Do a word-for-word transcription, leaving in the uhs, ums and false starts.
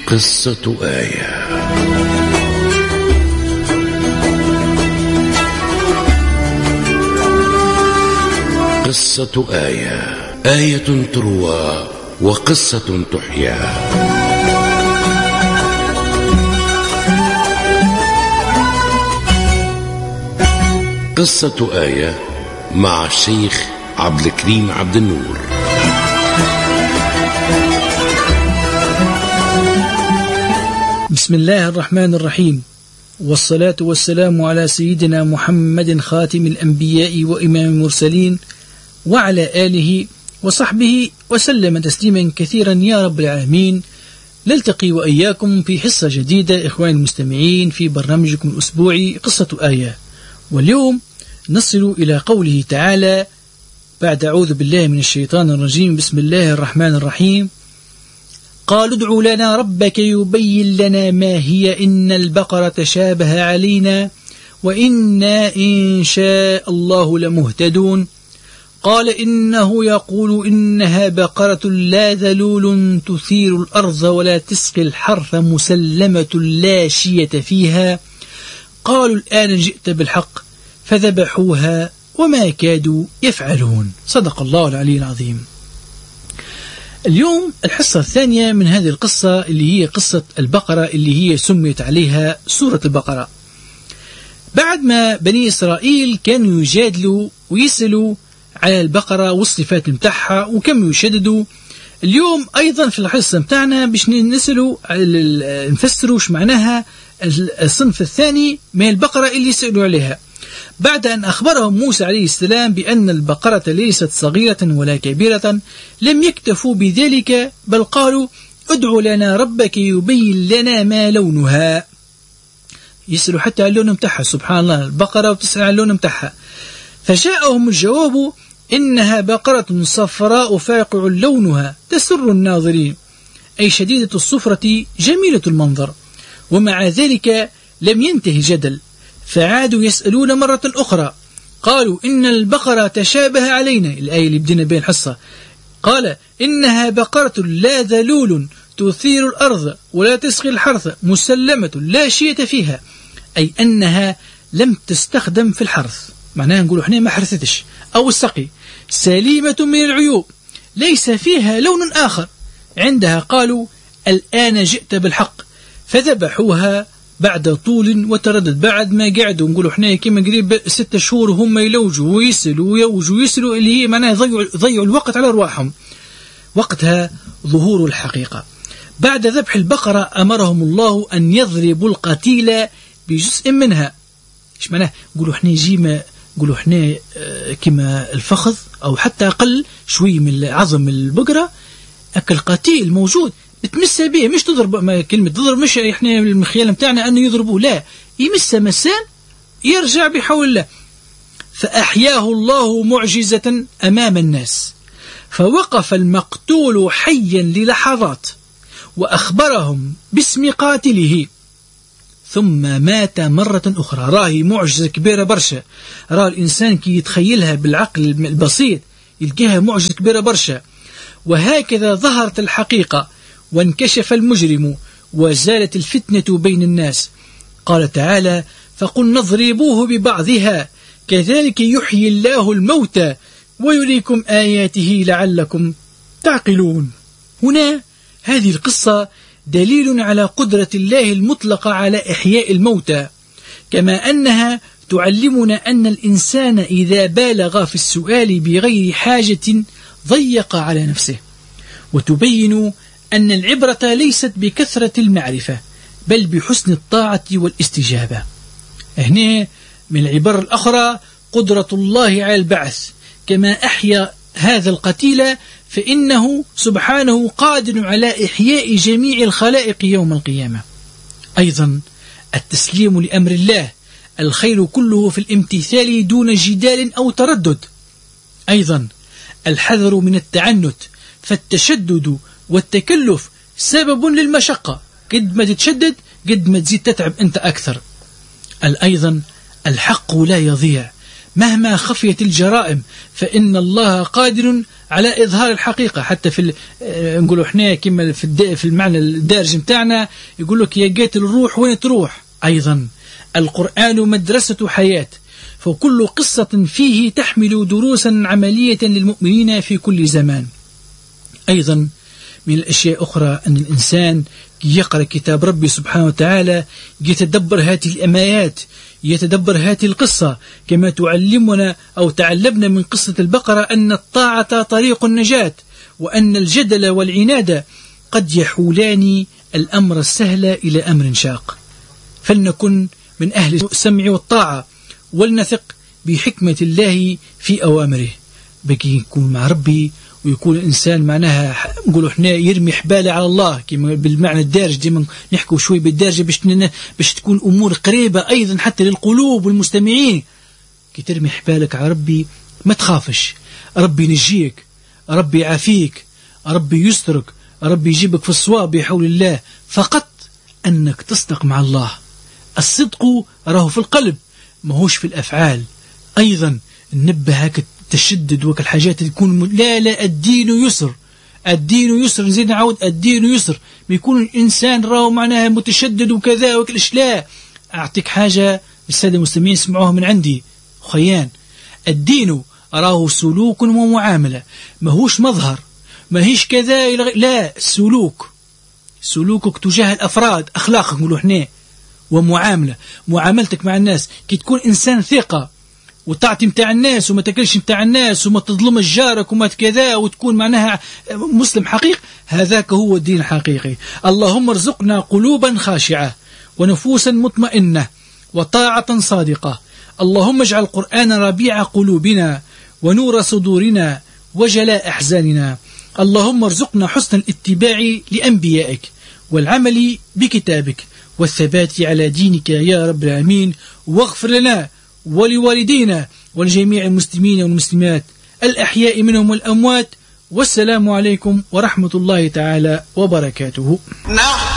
قصة آية. قصة آية، آية تروى وقصة تحيا. قصة آية مع الشيخ عبد الكريم عبد النور. بسم الله الرحمن الرحيم، والصلاة والسلام على سيدنا محمد خاتم الأنبياء وإمام المرسلين وعلى آله وصحبه وسلم تسليما كثيرا يا رب العالمين. نلتقي وإياكم في حصة جديدة إخواني المستمعين في برنامجكم الأسبوعي قصة آية، واليوم نصل إلى قوله تعالى بعد أعوذ بالله من الشيطان الرجيم. بسم الله الرحمن الرحيم. قالوا ادع لنا ربك يبين لنا ما هي إن البقرة تشابه علينا وإنا إن شاء الله لمهتدون. قال إنه يقول إنها بقرة لا ذلول تثير الأرض ولا تسقي الحرث مسلمة لا شية فيها. قالوا الآن جئت بالحق فذبحوها وما كادوا يفعلون. صدق الله العلي العظيم. اليوم الحصة الثانية من هذه القصة اللي هي قصة البقرة اللي هي سميت عليها سورة البقرة. بعد ما بني إسرائيل كانوا يجادلوا ويسألوا على البقرة والصفات متاعها وكم يشددوا، اليوم أيضا في الحصة متاعنا باش نسألوا نفسروا وش معناها الصنف الثاني من البقرة اللي سألوا عليها. بعد أن أخبرهم موسى عليه السلام بأن البقرة ليست صغيرة ولا كبيرة، لم يكتفوا بذلك بل قالوا ادعوا لنا ربك يبين لنا ما لونها. يسألوا حتى عن اللون متاعها، سبحان الله، البقرة وتسأل عن اللون متاعها. فجاءهم الجواب إنها بقرة صفراء فاقع لونها تسر الناظرين، أي شديدة الصفرة جميلة المنظر. ومع ذلك لم ينتهي الجدل، فعادوا يسألون مرة أخرى. قالوا إن البقرة تشابه علينا، الآية اللي بدنا بين الحصة. قال إنها بقرة لا ذلول تثير الأرض ولا تسقي الحرث مسلمة لا شية فيها، أي أنها لم تستخدم في الحرث، معناها نقول احنا ما حرثتش أو السقي، سليمة من العيوب ليس فيها لون آخر. عندها قالوا الآن جئت بالحق فذبحوها بعد طول وتردد. بعد ما قعدوا نقولوا احنا كما قريب ستة شهور هم يلوجوا ويسلوا ويوجوا ويسلوا، اللي هي معناها يضيعوا يضيعوا الوقت على أرواحهم، وقتها ظهور الحقيقة. بعد ذبح البقرة أمرهم الله أن يضربوا القتيل بجزء منها. ايش معناه؟ نقولوا احنا جيما نقولوا احنا كما الفخذ أو حتى أقل شوي من عظم البقرة، أكل قتيل موجود تمسها به، مش تضرب. ما كلمة تضرب مش احنا الخيال متاعنا أنه يضربوه، لا، يمسها مسان يرجع بحول الله. فأحياه الله معجزة أمام الناس، فوقف المقتول حيا للحظات وأخبرهم باسم قاتله، ثم مات مرة أخرى. راهي معجزة كبيرة برشا، راه الإنسان كي يتخيلها بالعقل البسيط يلقاها معجزة كبيرة برشا. وهكذا ظهرت الحقيقة وانكشف المجرم وزالت الفتنة بين الناس. قال تعالى فقلنا اضربوه ببعضها كذلك يحيي الله الموتى ويريكم آياته لعلكم تعقلون. هنا هذه القصة دليل على قدرة الله المطلقة على إحياء الموتى، كما أنها تعلمنا أن الإنسان إذا بالغ في السؤال بغير حاجة ضيق على نفسه، وتبين أن العبرة ليست بكثرة المعرفة بل بحسن الطاعة والاستجابة. هنا من العبر الأخرى قدرة الله على البعث، كما أحيا هذا القتيل فإنه سبحانه قادر على إحياء جميع الخلائق يوم القيامة. أيضا التسليم لأمر الله، الخير كله في الامتثال دون جدال أو تردد. أيضا الحذر من التعنت، فالتشدد والتكلف سبب للمشقة، قد ما تتشدد قد ما تزيد تتعب أنت أكثر. أيضا الحق لا يضيع مهما خفيت الجرائم، فإن الله قادر على إظهار الحقيقة. حتى في نقولوا إحنا كما في في المعنى الدارج متاعنا يقول لك يا قاتل الروح وين تروح. أيضا القرآن مدرسة حياة، فكل قصة فيه تحمل دروسا عملية للمؤمنين في كل زمان. أيضا من الأشياء أخرى أن الإنسان يقرأ كتاب ربي سبحانه وتعالى يتدبر هذه الآيات، يتدبر هذه القصة، كما تعلمنا أو تعلمنا من قصة البقرة أن الطاعة طريق النجاة، وأن الجدل والعناد قد يحولان الأمر السهل إلى أمر شاق. فلنكن من أهل السمع والطاعة، ولنثق بحكمة الله في أوامره. بكي يكون مع ربي ويكون الإنسان معناها نقولوا إحنا يرمي حباله على الله كما بالمعنى الدارج، ديما نحكوا شوي بالدارجة باش باش تكون أمور قريبة أيضا حتى للقلوب والمستمعين. كي ترمي حبالك على ربي ما تخافش، ربي ينجيك، ربي يعافيك، ربي يسترك، ربي يجيبك في الصواب بحول الله، فقط أنك تصدق مع الله. الصدق راه في القلب ماهوش في الأفعال. أيضا ننبه هكا تشدد وك الحاجات تكون لا لا الدين يسر، الدين يسر، نزيد نعود الدين يسر. بيكون الإنسان راه معناها متشدد وكذا وكلش. لا، أعطيك حاجة السادة المسلمين اسمعوها من عندي خيان. الدين راه سلوك ومعاملة، ماهوش مظهر، ماهيش كذا. لا، سلوك، سلوكك تجاه الأفراد، أخلاقك نقولوا احنا، ومعاملة، معاملتك مع الناس. كي تكون إنسان ثقة وتعطي متاع الناس وما تاكلش متاع الناس وما تظلمش جارك وما كذا، وتكون معناها مسلم حقيقي، هذاك هو الدين الحقيقي. اللهم ارزقنا قلوبا خاشعة ونفوسا مطمئنة وطاعة صادقة. اللهم اجعل القرآن ربيع قلوبنا ونور صدورنا وجلاء أحزاننا. اللهم ارزقنا حسن الاتباع لأنبيائك والعمل بكتابك والثبات على دينك يا رب العالمين. واغفر لنا ولوالدينا ولجميع المسلمين والمسلمات الأحياء منهم والأموات. والسلام عليكم ورحمة الله تعالى وبركاته.